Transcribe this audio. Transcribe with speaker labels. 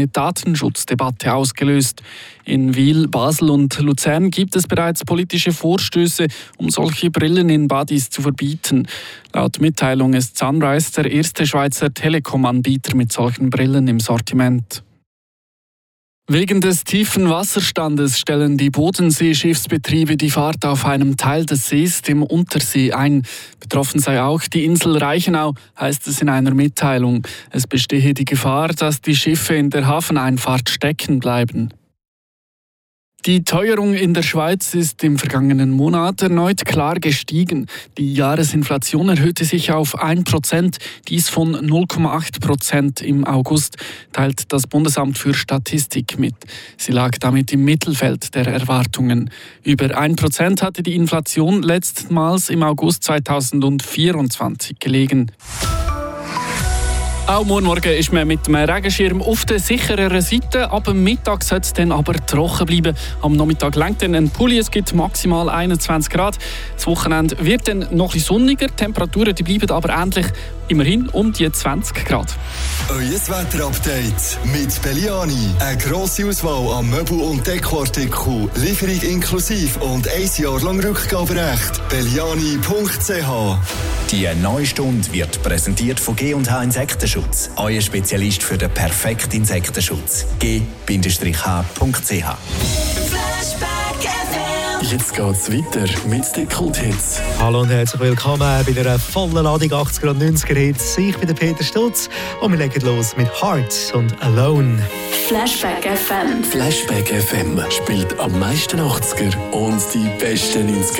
Speaker 1: Datenschutzdebatte ausgelöst. In Wil, Basel und Luzern gibt es bereits politische Vorstöße, um solche Brillen in Badis zu verbieten. Laut Mitteilung ist Sunrise der erste Schweizer Telekom-Anbieter mit solchen Brillen im Sortiment. Wegen des tiefen Wasserstandes stellen die Bodenseeschiffsbetriebe die Fahrt auf einem Teil des Sees, dem Untersee, ein. Betroffen sei auch die Insel Reichenau, heißt es in einer Mitteilung. Es bestehe die Gefahr, dass die Schiffe in der Hafeneinfahrt stecken bleiben. Die Teuerung in der Schweiz ist im vergangenen Monat erneut klar gestiegen. Die Jahresinflation erhöhte sich auf 1%, dies von 0,8% im August, teilt das Bundesamt für Statistik mit. Sie lag damit im Mittelfeld der Erwartungen. Über 1% hatte die Inflation letztmals im August 2024 gelegen. Auch morgen ist man mit dem Regenschirm auf der sichereren Seite. Ab Mittag soll es dann aber trocken bleiben. Am Nachmittag lenkt dann ein Pulli. Es gibt maximal 21 Grad. Das Wochenende wird dann noch ein bisschen sonniger. Die Temperaturen die bleiben aber ähnlich, immerhin um die 20 Grad.
Speaker 2: Euer Wetterupdate mit Belliani. Eine grosse Auswahl an Möbel- und Dekoartikeln. Lieferung inklusive und 1 Jahr lang Rückgaberecht. Belliani.ch.
Speaker 3: Die neue Stunde wird präsentiert von G&H Insektenschutz. Euer Spezialist für den perfekten Insektenschutz. g-h.ch.
Speaker 4: Jetzt geht's weiter mit den Kulthits.
Speaker 5: Hallo und herzlich willkommen bei einer vollen Ladung 80er und 90er Hits. Ich bin der Peter Stutz und wir legen los mit Heart und Alone.
Speaker 6: Flashback FM.
Speaker 4: Flashback FM spielt am meisten 80er und die besten 90er.